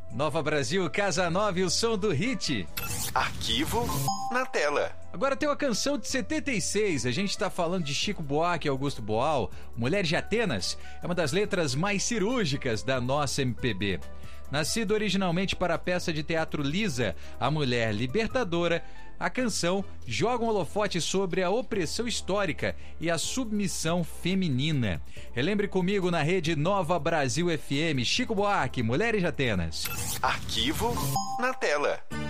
Nova Brasil, Casa 9, o som do hit. Arquivo na tela. Agora tem uma canção de 76, a gente tá falando de Chico Buarque e Augusto Boal. Mulher de Atenas é uma das letras mais cirúrgicas da nossa MPB. Nascido originalmente para a peça de teatro Lisa, a Mulher Libertadora, a canção joga um holofote sobre a opressão histórica e a submissão feminina. Relembre comigo na rede Nova Brasil FM, Chico Buarque, Mulheres de Atenas. Arquivo na tela.